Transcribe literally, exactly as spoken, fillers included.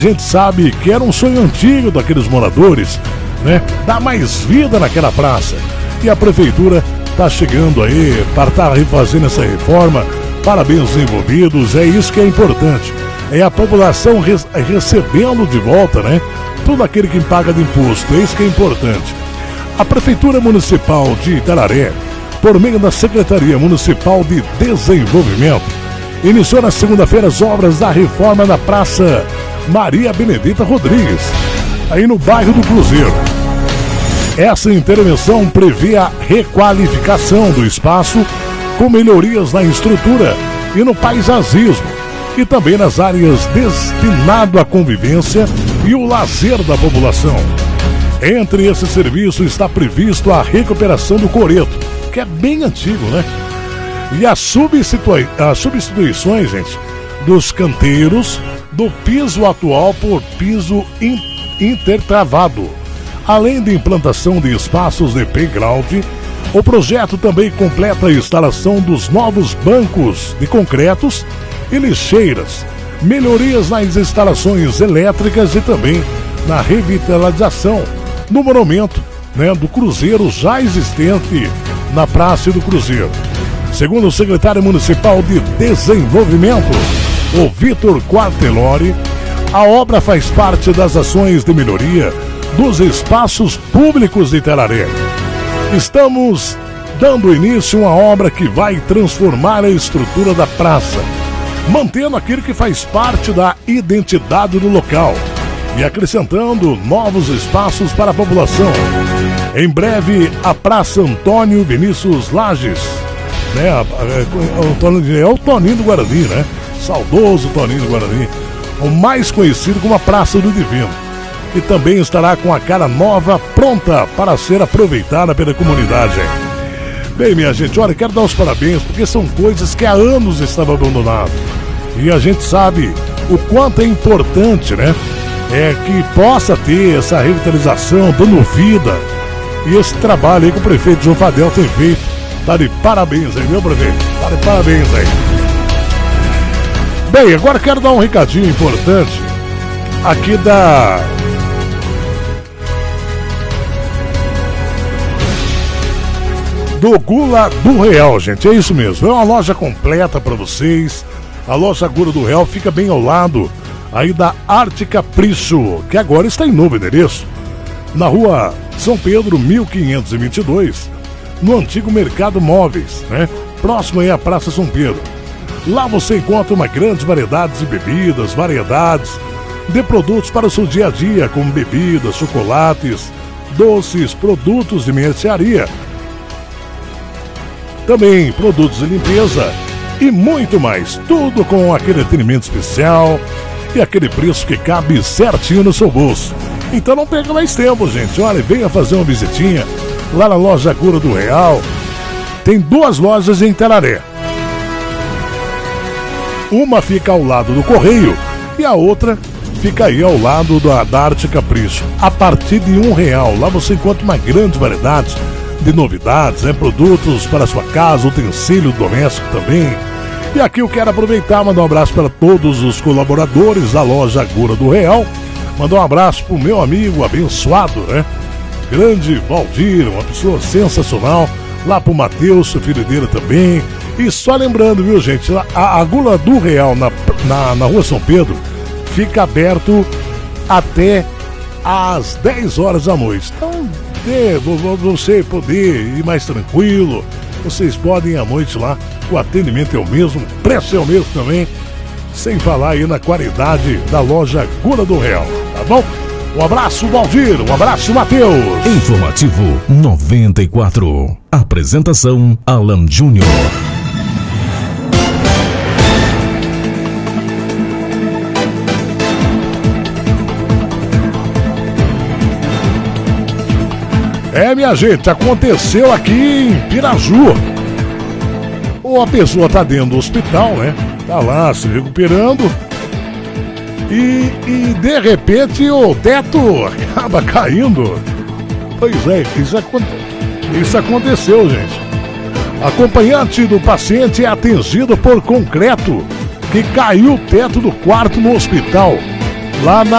A gente sabe que era um sonho antigo daqueles moradores, né? Dar mais vida naquela praça. E a prefeitura está chegando aí para estar refazendo essa reforma. Parabéns aos envolvidos, é isso que é importante. É a população re recebendo de volta, né? Tudo aquele que paga de imposto, é isso que é importante. A Prefeitura Municipal de Itararé, por meio da Secretaria Municipal de Desenvolvimento, iniciou na segunda-feira as obras da reforma da Praça Maria Benedita Rodrigues, aí no bairro do Cruzeiro. Essa intervenção prevê a requalificação do espaço com melhorias na estrutura e no paisagismo e também nas áreas destinadas à convivência e o lazer da população. Entre esses serviços está previsto a recuperação do coreto, que é bem antigo, né? E as, substitui as substituições, gente, dos canteiros do piso atual por piso in intertravado. Além de implantação de espaços de playground, o projeto também completa a instalação dos novos bancos de concretos e lixeiras, melhorias nas instalações elétricas e também na revitalização do monumento, né, do Cruzeiro já existente na Praça do Cruzeiro. Segundo o secretário municipal de Desenvolvimento, o Vitor Quartelori, a obra faz parte das ações de melhoria dos espaços públicos de Itararé. Estamos dando início a uma obra que vai transformar a estrutura da praça, mantendo aquilo que faz parte da identidade do local e acrescentando novos espaços para a população. Em breve, a Praça Antônio Vinícius Lages, né? É o Toninho do Guarani, né? Saudoso Toninho do Guarani, o mais conhecido como a Praça do Divino, e também estará com a cara nova, pronta para ser aproveitada pela comunidade. Bem, minha gente, olha, quero dar os parabéns, porque são coisas que há anos estavam abandonadas. E a gente sabe o quanto é importante, né? É que possa ter essa revitalização, dando vida. E esse trabalho aí que o prefeito João Fadel tem feito. Tá de parabéns aí, meu prefeito? Tá de parabéns aí. Bem, agora quero dar um recadinho importante aqui da... do Gula do Real, gente, é isso mesmo, é uma loja completa para vocês. A loja Gula do Real fica bem ao lado aí da Arte Capricho, que agora está em novo endereço, na rua São Pedro mil quinhentos e vinte e dois, no antigo Mercado Móveis, né? Próximo aí à Praça São Pedro. Lá você encontra uma grande variedade de bebidas, variedades de produtos para o seu dia a dia, como bebidas, chocolates, doces, produtos de mercearia, também produtos de limpeza e muito mais. Tudo com aquele atendimento especial e aquele preço que cabe certinho no seu bolso. Então não perca mais tempo, gente. Olha, venha fazer uma visitinha lá na loja Gula do Real. Tem duas lojas em Itararé. Uma fica ao lado do Correio e a outra fica aí ao lado da, da Arte Capricho. A partir de um real, lá você encontra uma grande variedade de novidades, né? Produtos para a sua casa, utensílio doméstico também. E aqui eu quero aproveitar e mandar um abraço para todos os colaboradores da loja Gula do Real. Mandar um abraço para o meu amigo abençoado, né? Grande Valdir, uma pessoa sensacional. Lá para o Matheus, filho dele também. E só lembrando, viu, gente, a, a Gula do Real na, na, na rua São Pedro fica aberto até às dez horas da noite. Então, de, você poder ir mais tranquilo, vocês podem ir à noite lá. O atendimento é o mesmo, o preço é o mesmo também, sem falar aí na qualidade da loja Gula do Real, tá bom? Um abraço, Valdir, um abraço, Matheus. Informativo noventa e quatro. Apresentação, Alan Júnior. É, minha gente, aconteceu aqui em Piraju. Ou a pessoa tá dentro do hospital, né? Tá lá se recuperando. E, e de repente o teto acaba caindo. Pois é, isso, aconte... isso aconteceu, gente. Acompanhante do paciente é atingido por concreto que caiu o teto do quarto no hospital. lá na